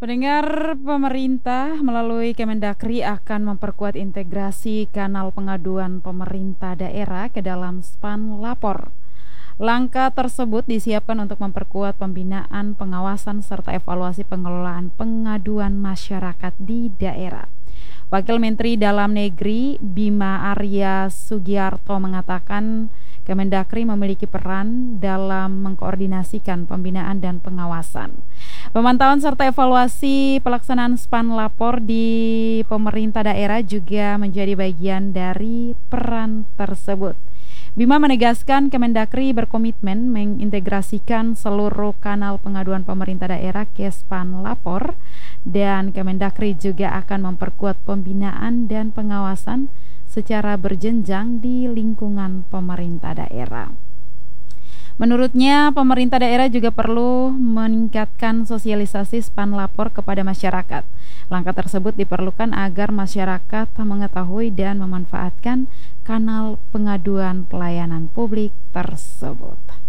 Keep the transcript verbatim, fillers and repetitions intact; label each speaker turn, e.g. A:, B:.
A: Pendengar, pemerintah melalui Kemendagri akan memperkuat integrasi kanal pengaduan pemerintah daerah ke dalam Span Lapor. Langkah tersebut disiapkan untuk memperkuat pembinaan, pengawasan, serta evaluasi pengelolaan pengaduan masyarakat di daerah. Wakil Menteri Dalam Negeri Bima Arya Sugiarto mengatakan Kemendagri memiliki peran dalam mengkoordinasikan pembinaan dan pengawasan. Pemantauan serta evaluasi pelaksanaan Span Lapor di pemerintah daerah juga menjadi bagian dari peran tersebut. Bima menegaskan Kemendagri berkomitmen mengintegrasikan seluruh kanal pengaduan pemerintah daerah ke Span Lapor, dan Kemendagri juga akan memperkuat pembinaan dan pengawasan secara berjenjang di lingkungan pemerintah daerah. Menurutnya, pemerintah daerah juga perlu meningkatkan sosialisasi Span Lapor kepada masyarakat. Langkah tersebut diperlukan agar masyarakat mengetahui dan memanfaatkan kanal pengaduan pelayanan publik tersebut.